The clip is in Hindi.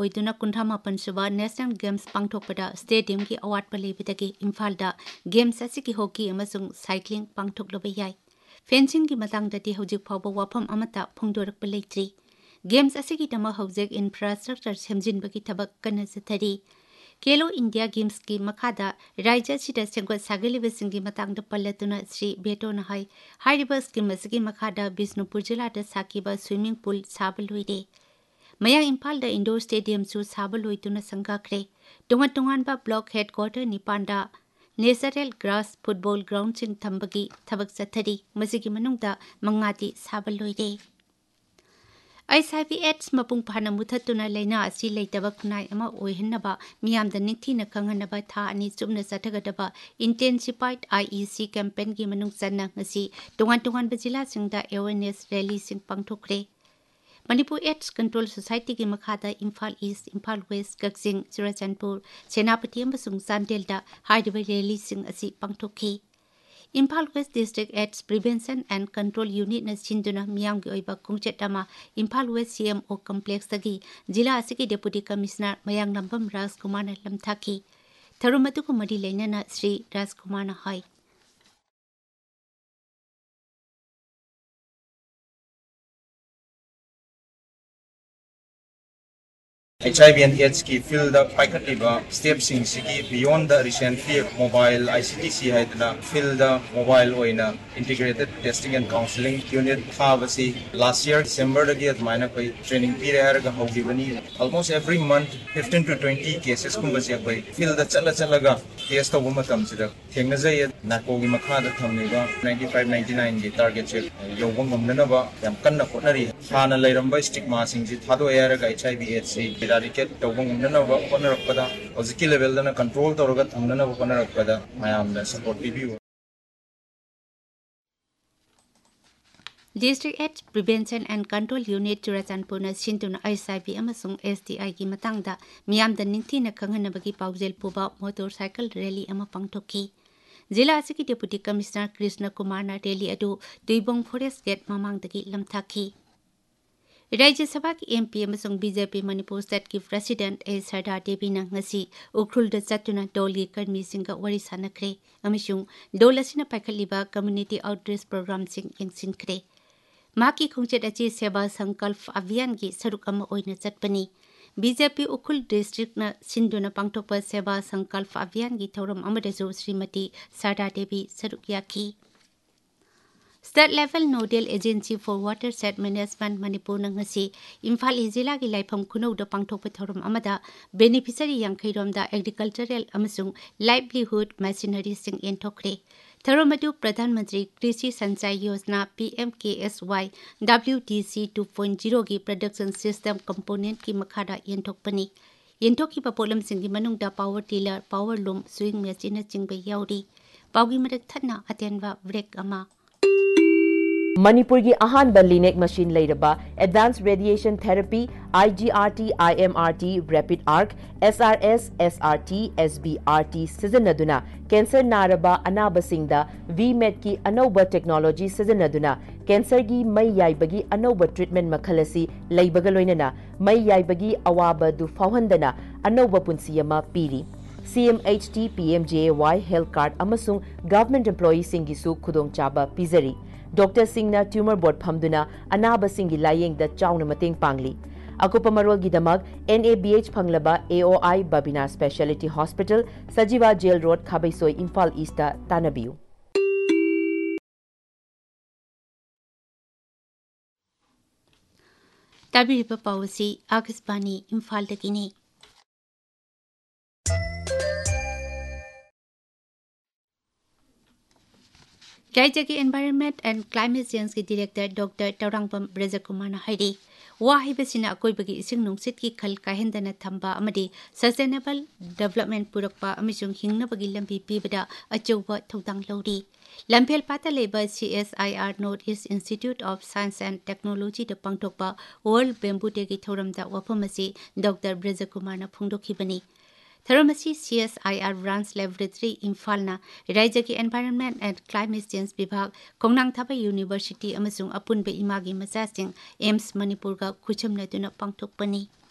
ओइदुना कुंठा मापन सुबा नेशनल गेम्स पांगथोकपदा स्टेडियम की अवार्ड लेबदगी इम्फालदा गेम्स असिकी हॉकी अमसुंग साइक्लिंग पांगथोकलबा याय फेंसिंग की मतंगदती हौजिक फावबा वाफम अमता फोंदोरकपा लेत्रि गेम्स असिकी तमा हौजिक इंफ्रास्ट्रक्चर सेमजिनबगी थबक कन्ना चथरी केलो इंडिया गेम्स की मखादा राज्य सिदा सेंगोत सागलिबसिंगी मतंगद पल्लतुना Shri बेटोना high हाइरिबा scheme असगी मखादा Bishnupur जिलादा साकीबा swimming pool साबलुइदे मया इम्फाल दा इंडोर स्टेडियम सु साबलुइतुना संगाख्रे टोंगन block headquarter निपांडा natural grass football ground सिंग थंबगी थबक चथरी मसिगी मनुंगदा मंगाती साबलुइदे HIV/AIDS मपुंग फाना मुथतुना लेना असि लेतबा खुनाय अमा ओइहन्नबा मियामदा निंगथीना खंगनबा था अनि चुमना चथगदबा इंटेंसिफाइड IEC कैंपेन की मनुंग चन्ना ngasi टोंगन जिला सिंगदा अवेयरनेस रैली सिंग पांगथोकरे मणिपुर एड्स कंट्रोल सोसाइटी की मखादा इम्फाल ईस्ट इम्फाल वेस्ट कक्सिंग चुराचंदपुर सेनापति अमसुंग चांदेलदा हाइदबा रैली सिंग असि पांगथोकि Imphal waste district ads prevention and control unit न सिंदुना मियामगी ओइबा खुंगचेटमा इम्फाल वेस्ट CMO कॉम्प्लेक्स तगी जिला असगी डेप्यूटी कमिश्नर मयांग लंबम राजकुमार न लमथाकी थरुमतुकु मरी लेनना श्री राजकुमार न हाई HIV and AIDS की field paikatiba steps sigi beyond the recently mobile ICTC haidna field mobile oina integrated testing and counseling unit thabasi last year December dagi admaina koi training period ga hogibani almost every month 15 to 20 cases kumba se koi field chalaga test tobu matam sida thengna jai nako gi makha da thamniba 95-99 gi target se yobang ngomna ba yam kanna khotnari hana lairamba stigma sing ji thado yaraga HIV AIDS eradicate tawang nana honarakpada hojiki level dana control tawraga thamnana honarakpada mayamna support pibiu District AIDS Prevention and Control Unit Churachandpur na sintuna HIV amasung STI ki matangda miyamda ningthina khanghanabagi paujel puba motorcycle rally ama pangthokki जिला असकी डेप्यूटी कमिश्नर कृष्ण कुमार ना रैली अदु दुईबोंग फॉरेस्ट गेट ममांगदगी लमथाखी राज्य सभा की MP अमसुंग BJP मणिपुर स्टेट की प्रेसिडेंट ए सरदार देवी ना ngasi उखरुलदा चतुना डोली कर्मी सिंगा वरी सानखरे अमसुंग डोल असिना पाइखलिबा कम्युनिटी आउटरीच प्रोग्राम सिंग यंगसिनखरे माकी खुंगचेट अची सेवा संकल्प अभियान की सरुक अमा ओइना चटपनी BJP उखुल डिस्ट्रिक्ट न सिंधुना पांगथोकपा सेवा संकल्प अभियान की थौरम अमदजु श्रीमती सरदार देवी सरुक याखी State Level Nodal Agency for Watershed Management Manipur ngasi Imphal Zilla gi laifam khunau da pangthokpa thorum amada beneficiary yangkhairom da agricultural amasung livelihood machinery sing enthokre Tharomadu Pradhan Mantri Krishi Sanchay Yojana PMKSY WTC 2.0 gi production system component ki makhada enthokpani yenthokki pa polam sing gi manungda power tiller power loom swing machine na chingba yauri pawgi madak thana atenwa break ama Manipur की अहानबा लिनेक machine लेरबा advance radiation therapy IGRT IMRT rapid arc SRS SRT SBRT सिजनदुना cancer नारबा अनाबसिंगदा VMED की अनौबा टेक्नोलॉजी सिजनदुना कैंसर की मई याइबगी अनौबा ट्रीटमेंट मखलसी लेबगा लोइनना मई याइबगी अवाबा दु फावहंदना अनौबा पुंसियमा पीरी CMHT PMJAY health card अमसुंग government employee सिंगी सु खुदोंग चाबा पिजरी doctor सिंगना tumour board फमदुना अनाबा सिंगी लायेंग the Chowna मतेंग पांगली अकुपा Marol गिदमक NABH फंगलबा AOI Babina speciality hospital सजीवा jail road खाबैसोई Imphal east तानबियु ताबिरिबा पावसी Akashvani Imphal दगिनी राज्य के एनवायरनमेंट एंड क्लाइमेट चेंज के डायरेक्टर डॉक्टर तौरांगबम ब्रजकुमार हाइरी वाहिबसिना अकोइबगी इसिंग नुंगसित की खल काहेंदना थंबा अमदि सस्टेनेबल डेवलपमेंट पुरकपा अमिसुंग हिंगनबगी लंबी पीबदा अचौबा थौदांग लौरी लंफेल पाता लेबा CSIR north east institute of science and technology the पांगथोकपा world bamboo day की थौरमदा वफमसी डॉक्टर ब्रजकुमार फोंदोखिबनी थरमसी CSIR ब्रांच लेबोरेटरी इम्फालना राज्य की एनवायरनमेंट एंड क्लाइमेट चेंज विभाग खोंगनांग थाबा यूनिवर्सिटी अमसुंग अपुनबे इमागी मचासिंग एम्स मणिपुर का खुचमनदुना पांगथोकपनी